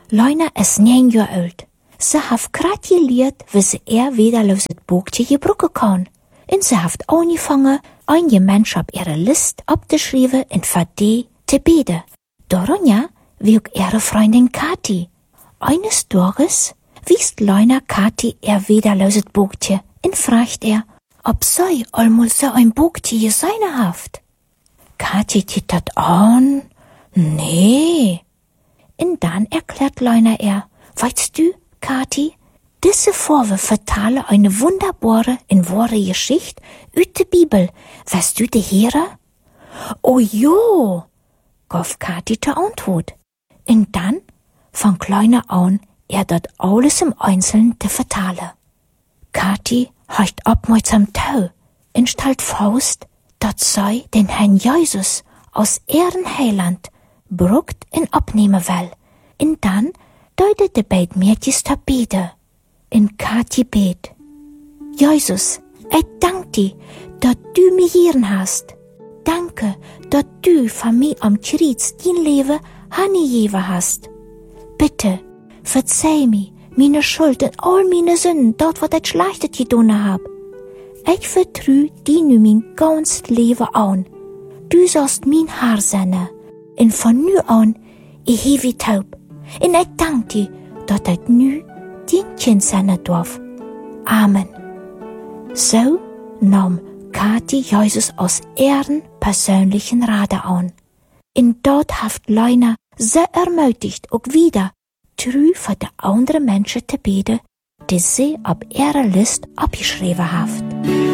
Leuna is 9 jaar oud. Ze heeft gerade geleerd wie ze wieder los het boekje gebruiken kan. En ze heeft aangevangen een gemeenschap ihre List abzuschreiben en voor die te beten. Daarna wie ook ihre Freundin Kathi. Eines Tages wiest Leuna Kathi wieder los het boekje en fragt ob zij allemaal so ein boekje gesehen haft. Kathi tiet dat an. Nee. En dann erklärt Leuna weißt du, Kathi, diese Vorwürfe vertalen eine wunderbare und wahre Geschichte aus der Bibel. Weißt du die Heere? Oh jo, gaf Kathi zur Antwort. Und dann fang Leuna an, dat alles im Einzelnen zu vertalen. Kathi hecht aufmerksam Tau und stellt fest, dat sei den Herrn Jesus aus ihren Heiland brucht und abnehmen will. Und dann deutet de beid Mädchen te beten. En Kathi bet. Jesus, ich dank dir, dat du mich hier hast. Danke, dat du von mir am Kreuz dein Leben hingegeben hast. Bitte, verzeih mir meine Schuld und all meine Sünden, dort, was ich Schlechtes getan hab. Ich vertrau dir nu mein ganzes Leben an. Du sollst mein Herr sein. Und von nu an, ich hewe taub. En ich dank dir, dat ich nu dein Kind sein darf. Amen. So nahm Kathi Jesus aus ihren persönlichen Rate an. Und dort haft Leuna sehr ermutigt, auch wieder treu für die anderen Menschen zu beten, die sie auf ihrer Liste abgeschrieben haft.